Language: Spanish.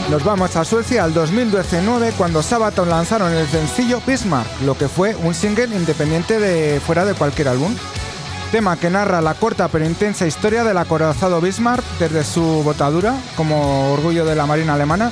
Nos vamos a Suecia al 2019 cuando Sabaton lanzaron el sencillo Bismarck, lo que fue un single independiente de fuera de cualquier álbum. Tema que narra la corta pero intensa historia del acorazado Bismarck desde su botadura como orgullo de la marina alemana